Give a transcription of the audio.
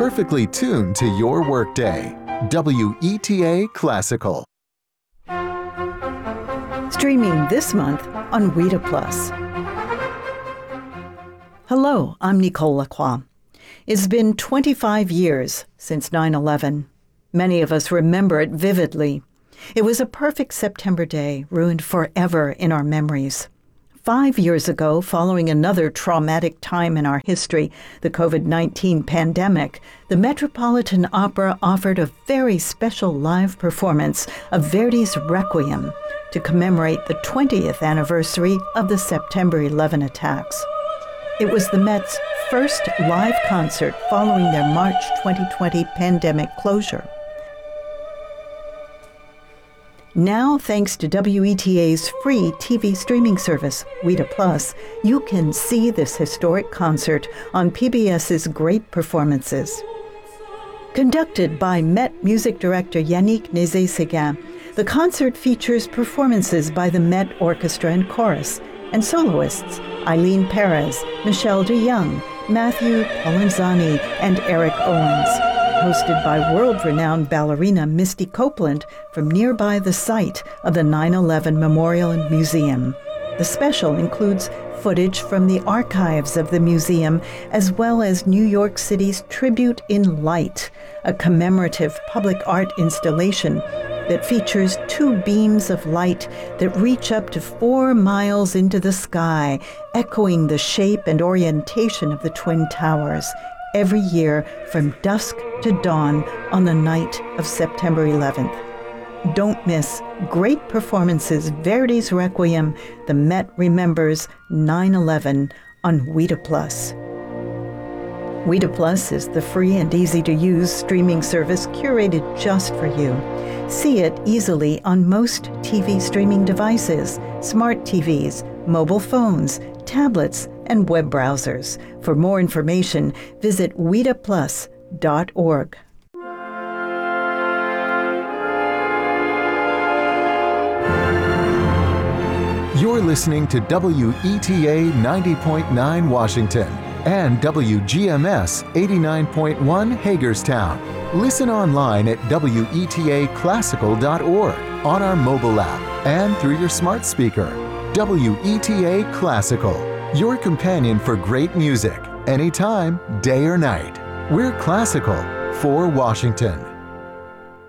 perfectly tuned to your workday. WETA Classical. Streaming this month on WETA Plus. Hello, I'm Nicole Lacroix. It's been 25 years since 9/11. Many of us remember it vividly. It was a perfect September day, ruined forever in our memories. 5 years ago, following another traumatic time in our history, the COVID-19 pandemic, the Metropolitan Opera offered a very special live performance of Verdi's Requiem to commemorate the 20th anniversary of the September 11 attacks. It was the Met's first live concert following their March 2020 pandemic closure. Now, thanks to WETA's free TV streaming service, WETA Plus, you can see this historic concert on PBS's Great Performances. Conducted by Met music director Yannick Nézet-Séguin, the concert features performances by the Met Orchestra and Chorus, and soloists Eileen Perez, Michelle DeYoung, Matthew Polenzani, and Eric Owens. Hosted by world-renowned ballerina Misty Copeland from nearby the site of the 9/11 Memorial and Museum. The special includes footage from the archives of the museum, as well as New York City's Tribute in Light, a commemorative public art installation that features two beams of light that reach up to 4 miles into the sky, echoing the shape and orientation of the Twin Towers, every year from dusk to dawn on the night of September 11th. Don't miss Great Performances, Verdi's Requiem, the Met Remembers 9/11 on WETA Plus. WETA Plus is the free and easy-to-use streaming service curated just for you. See it easily on most TV streaming devices, smart TVs, mobile phones, tablets, and web browsers. For more information, visit WETAplus.org. You're listening to WETA 90.9 Washington and WGMS 89.1 Hagerstown. Listen online at WETAclassical.org, on our mobile app, and through your smart speaker. WETA Classical, your companion for great music, anytime, day or night. We're classical for Washington.